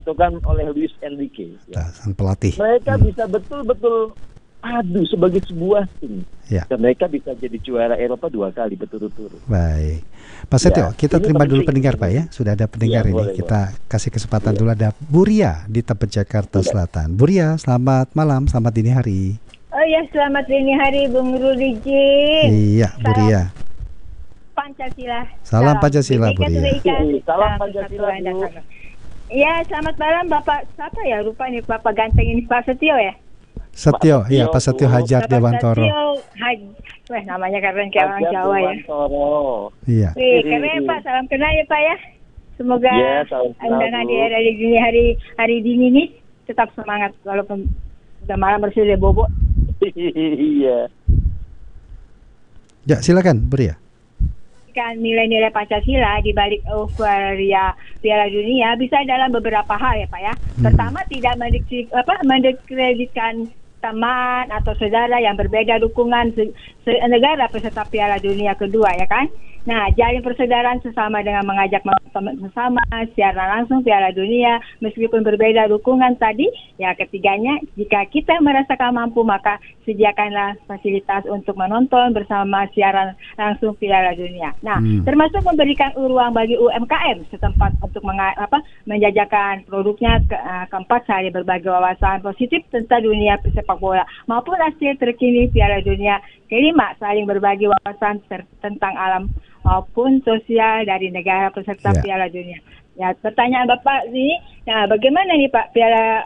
kan oleh Luis Enrique. Ya. Sang pelatih. Mereka bisa betul-betul adu sebagai sebuah tim. Ya. Dan mereka bisa jadi juara Eropa 2 kali berturut-turut. Baik. Pak Setio, kita terima dulu pendengar Pak ya. Sudah ada pendengar ini. Boleh, kita kasih kesempatan dulu, ada Buria di Tebet, Jakarta Selatan. Buria, selamat malam, selamat dini hari. Oh ya, selamat dini hari Bung Rudi Ji. Iya, Buria. Pancasila. Salam Pancasila, Buria. Salam Pancasila, Bu. Ya, selamat malam Bapak. Siapa ya? Lupa nih Bapak ganteng ini, Pak Setio ya? Setio, iya Pak Setio Hadjar Dewantoro. Wah, namanya keren kayak orang Jawa ya. Iya. Keren Pak, salam kenal ya Pak ya. Semoga undangan di dini hari dini ini tetap semangat walaupun udah malam bersih bobo. Iya. Ya, silakan Buria. Kan nilai-nilai Pancasila di balik euforia Piala Dunia bisa dalam beberapa hal ya Pak ya. Pertama, tidak mendiskreditkan teman atau saudara yang berbeda dukungan negara peserta Piala Dunia kedua ya kan. Nah, jalin persaudaraan sesama dengan mengajak bersama secara langsung Piala Dunia meskipun berbeda dukungan tadi. Ya, ketiganya, jika kita merasakan mampu maka sediakanlah fasilitas untuk menonton bersama siaran langsung Piala Dunia. Nah, termasuk memberikan ruang bagi UMKM setempat untuk menjajakan produknya. Keempat, saling berbagi wawasan positif tentang dunia sepak bola maupun hasil terkini Piala Dunia. Kelima, saling berbagi wawasan tentang alam maupun sosial dari negara peserta Piala Dunia. Ya, pertanyaan Bapak ini, nah bagaimana nih Pak Piala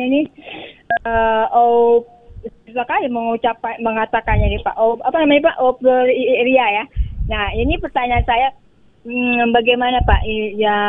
sekali mengatakannya nih Pak. Ria ya. Nah, ini pertanyaan saya, bagaimana Pak ya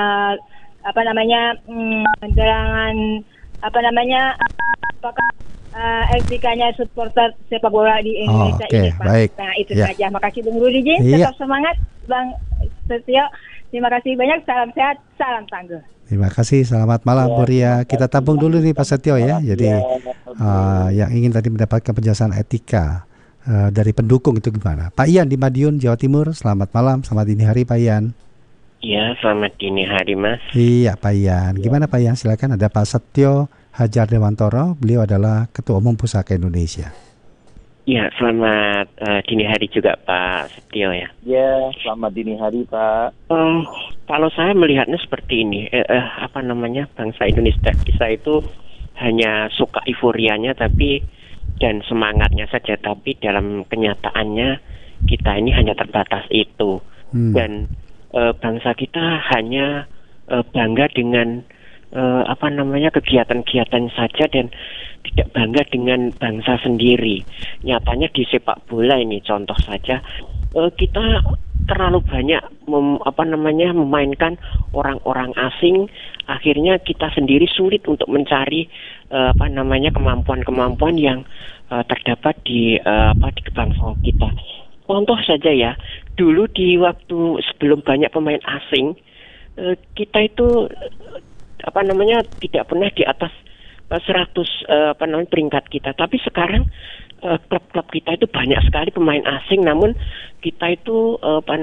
apakah etikanya supporter sepak bola di Indonesia ini Pak. Baik. Nah, itu saja. Makasih Bung Rudi Ji. Tetap semangat Bang Setio. Terima kasih banyak. Salam sehat, salam tangguh. Terima kasih. Selamat malam Buria. Kita tampung dulu nih Pak Setio ya. Jadi yang ingin tadi mendapatkan penjelasan etika dari pendukung itu gimana? Pak Ian di Madiun, Jawa Timur. Selamat malam, selamat dini hari Pak Ian. Iya, selamat dini hari Mas. Iya Pak Ian. Gimana Pak Ian? Silakan, ada Pak Setio Hadjar Dewantoro, beliau adalah Ketua Umum Pusaka Indonesia. Ya, selamat dini hari juga Pak Setio ya. Ya, selamat dini hari Pak. Kalau saya melihatnya seperti ini, bangsa Indonesia kita itu hanya suka euforianya dan semangatnya saja, tapi dalam kenyataannya kita ini hanya terbatas itu. Dan bangsa kita hanya bangga dengan kegiatan-kegiatan saja dan tidak bangga dengan bangsa sendiri. Nyatanya di sepak bola ini contoh saja, kita terlalu banyak memainkan orang-orang asing, akhirnya kita sendiri sulit untuk mencari kemampuan-kemampuan yang terdapat di kebangsaan kita. Contoh saja ya, dulu di waktu sebelum banyak pemain asing, kita itu tidak pernah di atas 100 peringkat kita. Tapi sekarang klub-klub kita itu banyak sekali pemain asing, namun kita itu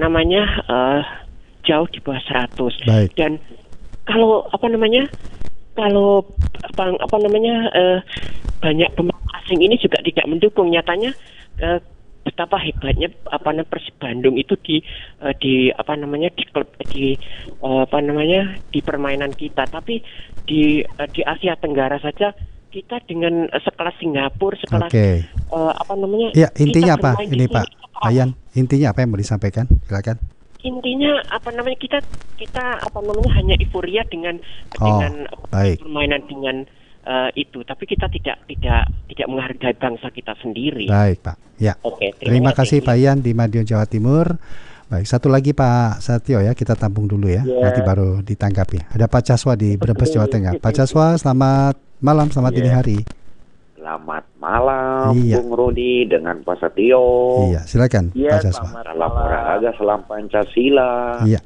jauh di bawah 100. Baik. Dan kalau banyak pemain asing ini juga tidak mendukung, nyatanya betapa hebatnya Persib Bandung itu di klub di permainan kita. Tapi di Asia Tenggara saja kita dengan sekelas Singapura, sekelas Ya, intinya apa ini Pak Ayan? Intinya apa yang mau disampaikan? Silakan. Intinya kita hanya euforia dengan permainan dengan itu, tapi kita tidak menghargai bangsa kita sendiri. Baik Pak. Ya. Oke, terima kasih Pak Ian di Madiun, Jawa Timur. Baik, satu lagi Pak Setio ya, kita tampung dulu ya. Nanti baru ditanggapi. Ada Pak Caswa di Brebes, Jawa Tengah. Pak Caswa, selamat malam, selamat dini hari. Selamat malam Bung Rudi dengan Pak Setio. Iya, silakan Pak Caswa. Salam olahraga, salam Pancasila. Iya.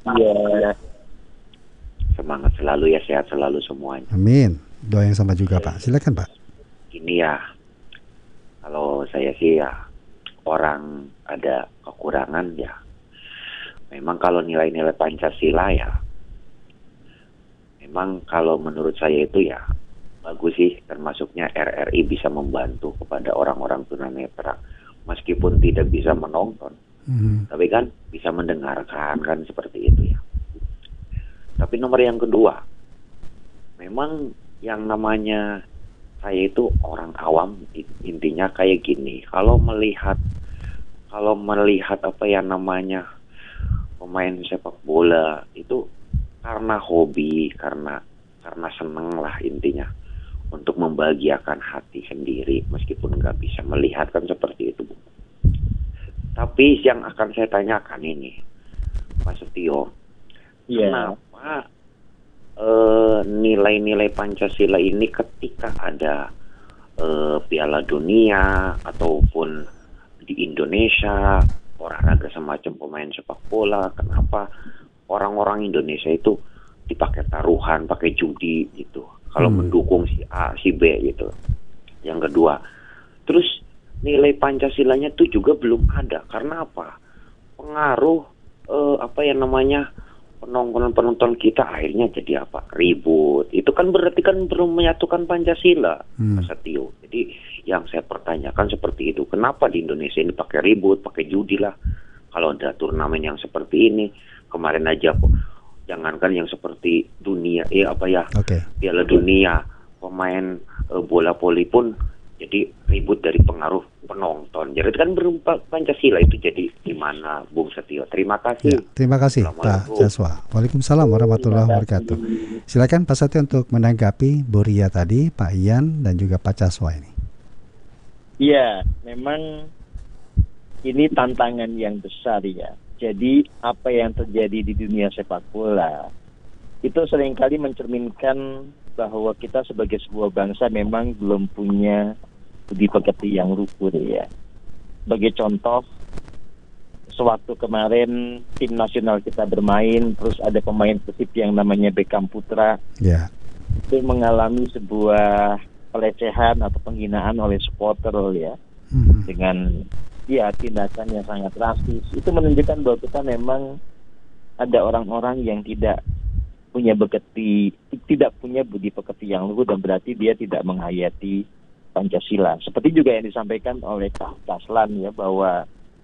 Semangat selalu ya, sehat selalu semuanya. Amin. Doa yang sama juga Pak. Silakan Pak. Gini ya, kalau saya sih ya, orang ada kekurangan ya. Memang kalau nilai-nilai Pancasila ya, memang kalau menurut saya itu ya bagus sih, termasuknya RRI bisa membantu kepada orang-orang tunanetra meskipun tidak bisa menonton, tapi kan bisa mendengarkan kan, seperti itu ya. Tapi nomor yang kedua, memang yang namanya saya itu orang awam, intinya kayak gini, kalau melihat apa yang namanya pemain sepak bola itu karena hobi, karena seneng lah intinya, untuk membahagiakan hati sendiri meskipun nggak bisa melihat kan, seperti itu, Bu. Tapi yang akan saya tanyakan ini, Pak Setio, kenapa nilai-nilai Pancasila ini ketika ada Piala Dunia ataupun di Indonesia olahraga semacam pemain sepak bola, kenapa orang-orang Indonesia itu dipakai taruhan, pakai judi gitu, kalau mendukung si A, si B gitu. Yang kedua, terus nilai Pancasilanya itu juga belum ada. Karena apa? Pengaruh penonton kita akhirnya jadi apa? Ribut. Itu kan berarti kan belum menyatukan Pancasila, Mas Setio. Jadi yang saya pertanyakan seperti itu. Kenapa di Indonesia ini pakai ribut, pakai judi lah? Kalau ada turnamen yang seperti ini, kemarin aja kok, jangankan yang seperti dunia, Piala Dunia, pemain bola voli pun jadi ribut dari pengaruh penonton. Jadi kan berupa Pancasila itu jadi gimana, Bung Setio? Terima kasih. Ya, terima kasih Pak Jaswa. Waalaikumsalam warahmatullahi wabarakatuh. Silakan Pak Setio untuk menanggapi Bu Ria tadi, Pak Ian dan juga Pak Jaswa ini. Iya, memang ini tantangan yang besar ya. Jadi apa yang terjadi di dunia sepak bola itu seringkali mencerminkan bahwa kita sebagai sebuah bangsa memang belum punya budi pekerti yang luhur ya. Sebagai contoh, sewaktu kemarin tim nasional kita bermain, terus ada pemain persib yang namanya Beckham Putra, itu mengalami sebuah pelecehan atau penghinaan oleh supporter ya, dengan tindakan yang sangat rasis. Itu menunjukkan bahwa kita memang ada orang-orang yang tidak punya budi pekerti yang luhur, dan berarti dia tidak menghayati Pancasila. Seperti juga yang disampaikan oleh Pak Taslan ya, bahwa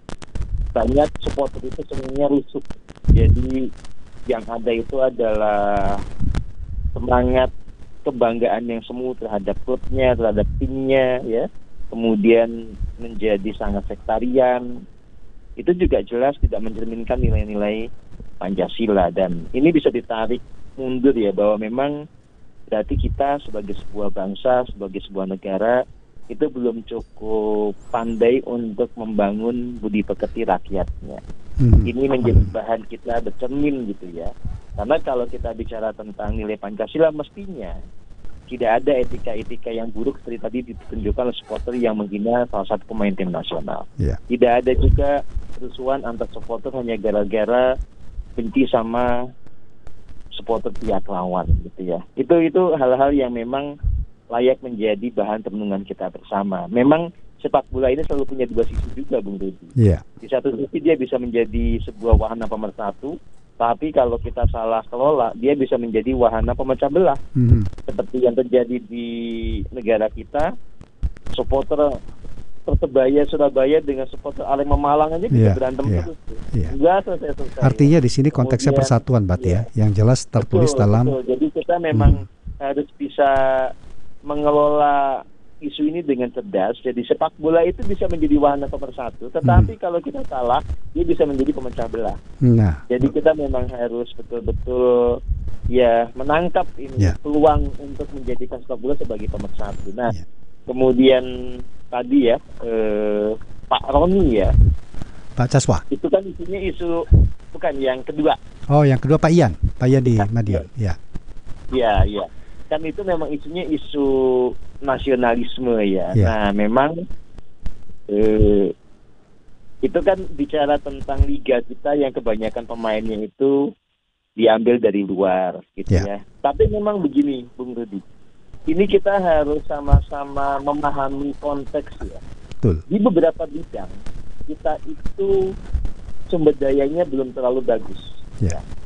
banyak supporter itu sebenarnya rusuk. Jadi yang ada itu adalah semangat kebanggaan yang semu terhadap klubnya, terhadap timnya ya. Kemudian menjadi sangat sektarian, itu juga jelas tidak mencerminkan nilai-nilai Pancasila. Dan ini bisa ditarik mundur ya, bahwa memang berarti kita sebagai sebuah bangsa, sebagai sebuah negara, itu belum cukup pandai untuk membangun budi pekerti rakyatnya. Ini menjadi bahan kita bercermin gitu ya. Karena kalau kita bicara tentang nilai Pancasila, mestinya tidak ada etika-etika yang buruk seperti tadi ditunjukkan oleh supporter yang menghina salah satu pemain tim nasional. Tidak ada juga kerusuhan antar supporter hanya gara-gara benci sama supporter pihak lawan gitu ya. Itu hal-hal yang memang layak menjadi bahan perenungan kita bersama. Memang sepak bola ini selalu punya dua sisi juga, Bung Rudi. Di satu sisi dia bisa menjadi sebuah wahana pemersatu, tapi kalau kita salah kelola, dia bisa menjadi wahana pemecah belah. Seperti yang terjadi di negara kita, supporter Persebaya Surabaya dengan supporter Arema Malang aja bisa berantem terus. Enggak selesai. Artinya di sini konteksnya persatuan, Bat ya, yang jelas tertulis dalam. Jadi kita memang harus bisa mengelola isu ini dengan cerdas. Jadi sepak bola itu bisa menjadi wahana pemersatu, tetapi kalau kita salah, dia bisa menjadi pemecah belah. Jadi kita memang harus betul-betul menangkap ini peluang untuk menjadikan sepak bola sebagai pemersatu. Kemudian tadi ya Pak Roni ya, Pak Jaswa, itu kan isunya isu bukan yang kedua. Oh, yang kedua Pak Ian di Madiun. Iya. Kan itu memang isunya isu nasionalisme ya. Nah memang itu kan bicara tentang liga kita yang kebanyakan pemainnya itu diambil dari luar gitu ya. Tapi memang begini, Bung Rudi, ini kita harus sama-sama memahami konteks ya. Betul. Di beberapa bidang kita itu sumber dayanya belum terlalu bagus.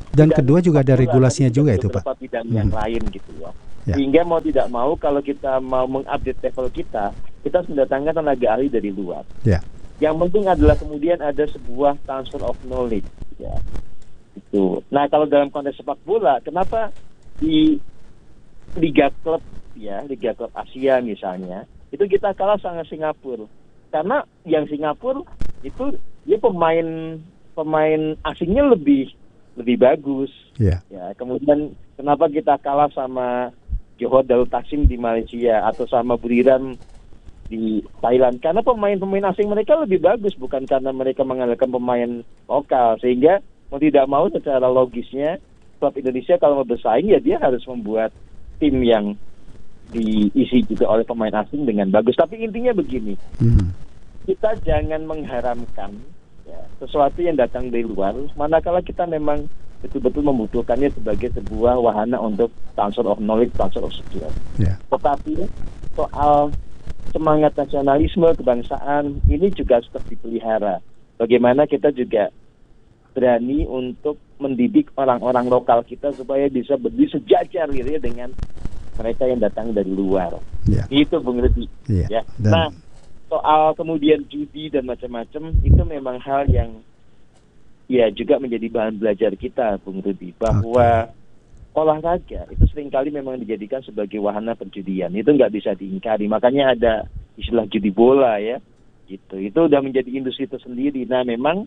Dan kedua juga ada regulasinya juga itu, Pak. Beberapa bidang yang lain gitu ya. Ya. Sehingga mau tidak mau kalau kita mau mengupdate level kita harus mendatangkan tenaga ahli dari luar. Ya. Yang penting adalah kemudian ada sebuah transfer of knowledge ya. Itu. Nah, kalau dalam konteks sepak bola, kenapa di Liga Klub ya, Liga Klub Asia misalnya, itu kita kalah sama Singapura. Karena yang Singapura itu dia pemain asingnya lebih bagus. Ya. Ya, kemudian kenapa kita kalah sama Johor Darul Taksim di Malaysia atau sama Buriram di Thailand? Karena pemain-pemain asing mereka lebih bagus, bukan karena mereka mengandalkan pemain lokal. Sehingga mau tidak mau secara logisnya klub Indonesia kalau mau bersaing ya dia harus membuat tim yang diisi juga oleh pemain asing dengan bagus. Tapi intinya begini, kita jangan mengharamkan ya, sesuatu yang datang dari luar, manakala kita memang betul-betul membutuhkannya sebagai sebuah wahana untuk transfer of knowledge, transfer of skill. Yeah. Tetapi soal semangat nasionalisme, kebangsaan, ini juga harus dipelihara. Bagaimana kita juga berani untuk mendidik orang-orang lokal kita supaya bisa berdiri sejajar gitu ya dengan mereka yang datang dari luar. Yeah. Itu Bung Rudi. Yeah. Ya. Nah, soal kemudian judi dan macam-macam itu memang hal yang ya juga menjadi bahan belajar kita, Bung Rudi, bahwa olahraga itu seringkali memang dijadikan sebagai wahana perjudian. Itu nggak bisa diingkari. Makanya ada istilah judi bola ya, gitu. Itu udah menjadi industri tersendiri. Nah, memang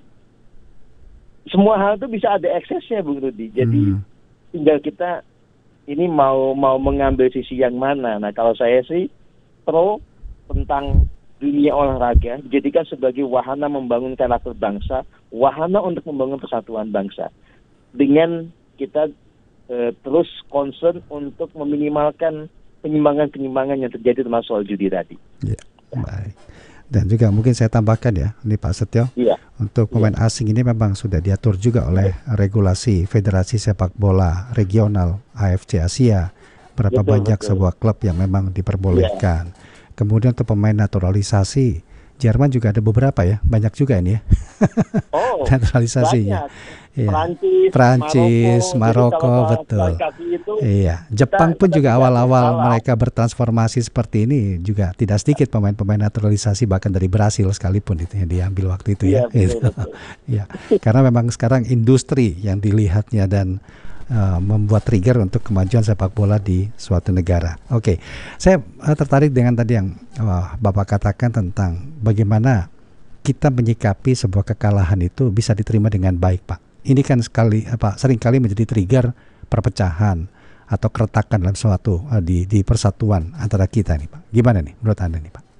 semua hal itu bisa ada eksesnya, Bung Rudi. Jadi tinggal kita ini mau mengambil sisi yang mana. Nah, kalau saya sih pro tentang dunia olahraga dijadikan sebagai wahana membangun karakter bangsa, wahana untuk membangun persatuan bangsa. Dengan kita terus concern untuk meminimalkan penyimpangan-penyimpangan yang terjadi termasuk soal judi tadi. Ya, baik. Dan juga mungkin saya tambahkan ya, ini Pak Setio, untuk pemain asing ini memang sudah diatur juga oleh regulasi Federasi Sepak Bola Regional AFC Asia. Berapa banyak sebuah klub yang memang diperbolehkan. Kemudian untuk pemain naturalisasi, Jerman juga ada beberapa ya, banyak juga ini ya. Naturalisasinya. Iya. Prancis, Maroko, betul. Iya, Jepang pun juga awal-awal mereka bertransformasi seperti ini juga tidak sedikit pemain-pemain naturalisasi bahkan dari Brasil sekalipun itu yang diambil waktu itu ya. Iya, karena memang sekarang industri yang dilihatnya dan membuat trigger untuk kemajuan sepak bola di suatu negara. Oke, saya tertarik dengan tadi yang Bapak katakan tentang bagaimana kita menyikapi sebuah kekalahan itu bisa diterima dengan baik, Pak. Ini kan seringkali menjadi trigger perpecahan atau keretakan dalam suatu di persatuan antara kita nih, Pak. Gimana nih menurut Anda nih, Pak?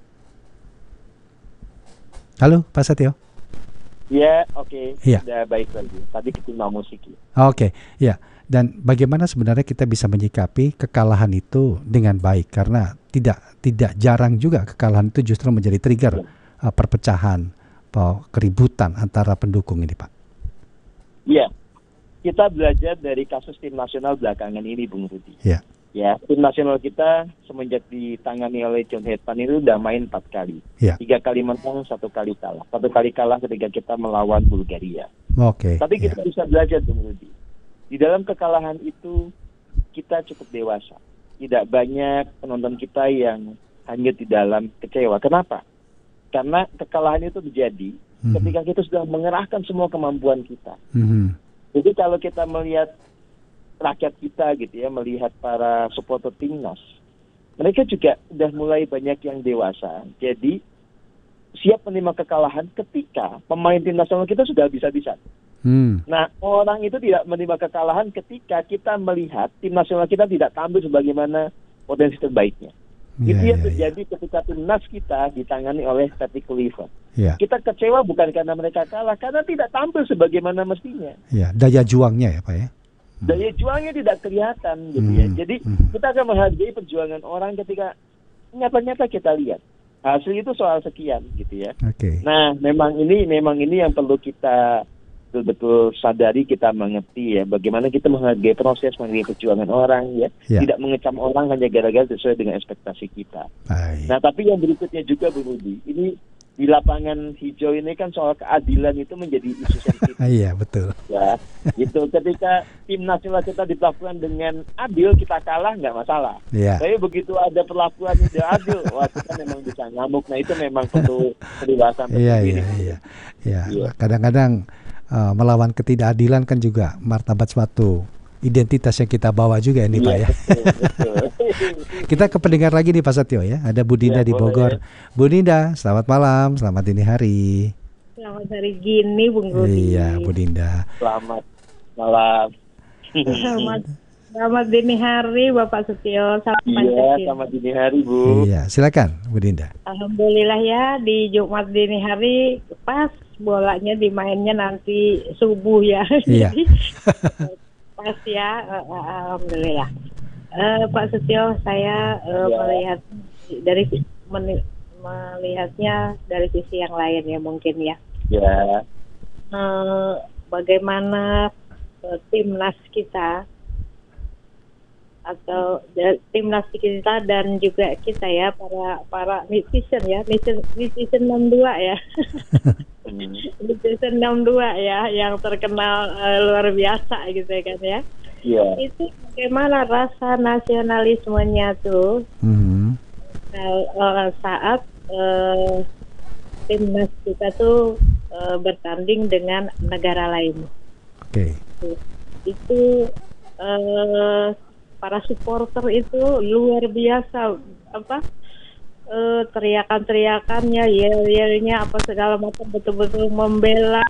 Halo, Pak Setio. Ya, oke. Sudah baik lagi. Tadi kita musik. Oke, ya. Dan bagaimana sebenarnya kita bisa menyikapi kekalahan itu dengan baik, karena tidak jarang juga kekalahan itu justru menjadi trigger perpecahan, keributan antara pendukung ini, Pak. Iya, kita belajar dari kasus tim nasional belakangan ini, Bung Rudi. Iya. Ya, tim nasional kita semenjak ditangani oleh John Hetman itu udah main 4 kali. 3 kali menang, 1 kali kalah. 1 kali kalah ketika kita melawan Bulgaria. Oke. Tapi kita bisa belajar, Bung Rudi. Di dalam kekalahan itu kita cukup dewasa. Tidak banyak penonton kita yang hanyut di dalam kecewa. Kenapa? Karena kekalahan itu terjadi ketika kita sudah mengerahkan semua kemampuan kita. Jadi kalau kita melihat rakyat kita gitu ya, melihat para supporter timnas, mereka juga sudah mulai banyak yang dewasa. Jadi siap menerima kekalahan ketika pemain tim nasional kita sudah bisa-bisa. Nah, orang itu tidak menerima kekalahan ketika kita melihat tim nasional kita tidak tampil sebagaimana potensi terbaiknya. Itu yang terjadi ketika timnas kita ditangani oleh Patrick Kluivert. Kita kecewa bukan karena mereka kalah, karena tidak tampil sebagaimana mestinya. Daya juangnya ya, Pak ya. Daya juangnya tidak kelihatan gitu ya. Jadi kita akan menghargai perjuangan orang ketika nyata-nyata kita lihat hasil itu soal sekian gitu ya. Nah, memang ini yang perlu kita betul-betul sadari, kita mengerti ya, bagaimana kita menghargai proses, menghargai perjuangan orang ya, tidak mengecam orang hanya gara-gara sesuai dengan ekspektasi kita. Nah, tapi yang berikutnya juga, Bu Rudi, ini di lapangan hijau ini kan soal keadilan itu menjadi isu sensitif. Iya, betul. Ya, gitu. Ketika tim nasional kita diperlakukan dengan adil, kita kalah nggak masalah. Iya. Tapi begitu ada perlakuan yang tidak adil, wah kita memang bisa ngamuk. Nah itu memang perlu kedewasaan Iya, tersendiri. iya. Iya. Kadang-kadang melawan ketidakadilan kan juga martabat suatu identitas yang kita bawa juga ini, Pak ya. Betul. Kita ke pendengar lagi nih Pak Setio ya. Ada Bu Dinda Ya, di Bogor. boleh. Bu Dinda, selamat malam, selamat dini hari. Selamat hari gini, Bung Rudi. Iya, Bu Dinda. Selamat malam. Selamat dini hari, Bapak Setio. Salam Iya, Pancasila. selamat dini hari, Bu. Iya, silakan Bu Dinda. Alhamdulillah ya, di Jumat dini hari pas bolanya dimainnya nanti subuh ya. Iya. Jadi, pas ya, alhamdulillah. Pak Setio, saya melihat dari melihatnya dari sisi yang lain ya mungkin ya. Ya. Bagaimana timnas kita atau timnas kita dan juga kita ya para netizen ya, netizen 62 ya. Netizen 62 ya yang terkenal luar biasa gitu ya kan ya. Iya. Itu bagaimana rasa nasionalismenya tuh saat timnas kita tuh bertanding dengan negara lain. Oke. Itu para supporter itu luar biasa teriakan-teriakannya, yel-yelnya apa segala macam, betul-betul membela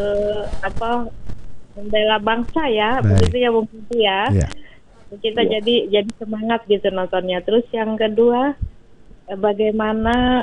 membela bangsa ya. Baik. Begitu ya Bung Putih ya. Iya. Kita jadi semangat gitu nontonnya. Terus yang kedua, bagaimana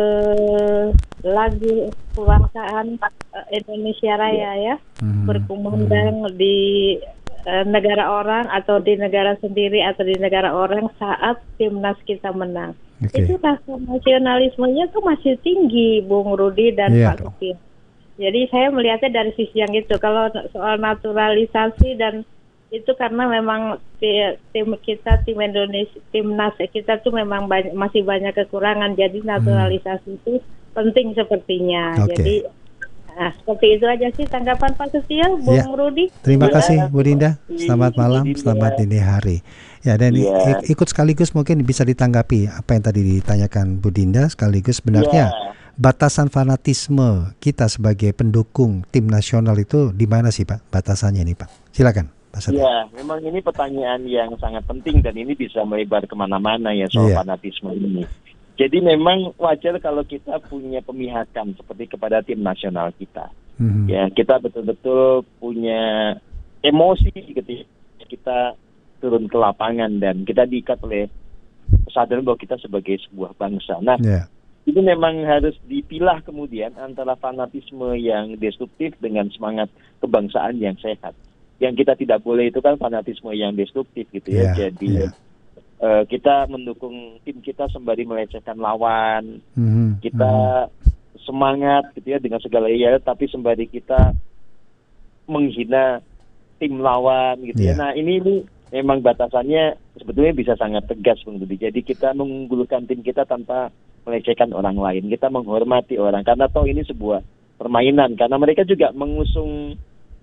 lagu kebangsaan Indonesia Raya ya berkumandang di negara orang atau di negara sendiri atau di negara orang saat timnas kita menang. Oke. Itu rasa nasionalismenya tuh masih tinggi, Bung Rudi dan Iya Pak dong. Sutir. Jadi saya melihatnya dari sisi yang itu. Kalau soal naturalisasi dan itu karena memang tim kita, tim Indonesia, timnas kita tuh memang masih banyak kekurangan. Jadi naturalisasi itu penting sepertinya. Oke. Jadi seperti itu aja sih tanggapan Pak Setio, Bung Ya. Rudi. Terima Ya. kasih Bu Dinda. Selamat malam, Bu Dinda. selamat dini hari. Ya, dan Ya. ikut sekaligus mungkin bisa ditanggapi apa yang tadi ditanyakan Bu Dinda, sekaligus sebenarnya Ya. batasan fanatisme kita sebagai pendukung tim nasional itu di mana sih Pak? Batasannya nih Pak. Silakan Pak Setio. Ya, memang ini pertanyaan yang sangat penting dan ini bisa melebar kemana-mana ya soal Iya. fanatisme ini. Jadi memang wajar kalau kita punya pemihakan seperti kepada tim nasional kita. Ya, kita betul-betul punya emosi ketika kita turun ke lapangan dan kita diikat oleh kesadaran bahwa kita sebagai sebuah bangsa. Nah, Ya. itu memang harus dipilah kemudian antara fanatisme yang destruktif dengan semangat kebangsaan yang sehat. Yang kita tidak boleh itu kan fanatisme yang destruktif gitu ya. Ya, Jadi ya. kita mendukung tim kita sembari melecehkan lawan. Mhm, Kita semangat gitu ya dengan segala tapi sembari kita menghina tim lawan gitu ya. Iya. Nah, ini memang batasannya sebetulnya bisa sangat tegas Bung Budi. Jadi kita mengunggulkan tim kita tanpa melecehkan orang lain. Kita menghormati orang karena toh ini sebuah permainan karena mereka juga mengusung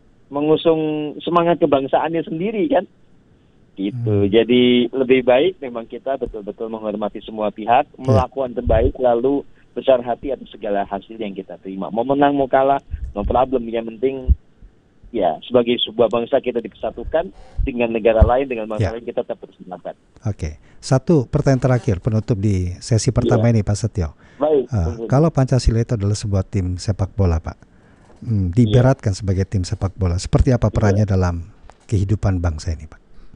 semangat kebangsaannya sendiri kan. Gitu. Jadi lebih baik memang kita betul-betul menghormati semua pihak, melakukan terbaik lalu besar hati atas segala hasil yang kita terima. Mau menang mau kalah, no problem. Yang penting ya sebagai sebuah bangsa kita dipersatukan dengan negara lain, dengan bangsa lain kita tetap bersemangat. Oke. Satu pertanyaan terakhir penutup di sesi pertama ini Pak Setio. Baik. Kalau Pancasila itu adalah sebuah tim sepak bola Pak, diibaratkan sebagai tim sepak bola, seperti apa perannya dalam kehidupan bangsa ini Pak?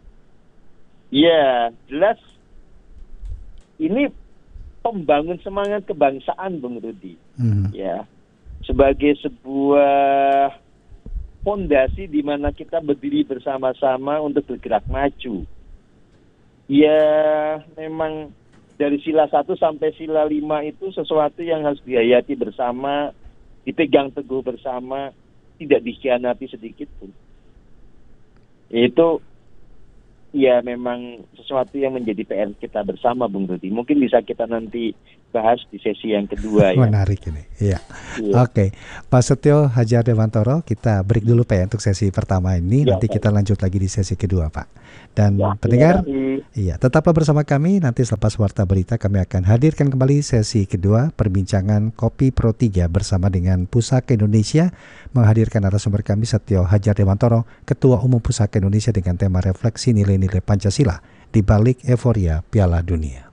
Ya, jelas ini pembangun semangat kebangsaan Bung Rudi. Ya, sebagai sebuah fondasi di mana kita berdiri bersama-sama untuk bergerak maju. Ya, memang dari sila 1 sampai sila 5 itu sesuatu yang harus dihayati bersama, dipegang teguh bersama, tidak dikhianati sedikit pun. Itu ya memang sesuatu yang menjadi PR kita bersama, Bung Rudi. Mungkin bisa kita nanti bahas di sesi yang kedua ya. Menarik ini. Iya. Oke. Pak Setio Hadjar Dewantoro, kita break dulu Pak ya untuk sesi pertama ini. Nanti kita lanjut lagi di sesi kedua, Pak. Dan pendengar, tetaplah bersama kami. Nanti selepas warta berita kami akan hadirkan kembali sesi kedua perbincangan Kopi Pro 3 bersama dengan Pusaka Indonesia, menghadirkan narasumber kami Setio Hadjar Dewantoro, Ketua Umum Pusaka Indonesia, dengan tema refleksi nilai-nilai Pancasila di balik euforia Piala Dunia.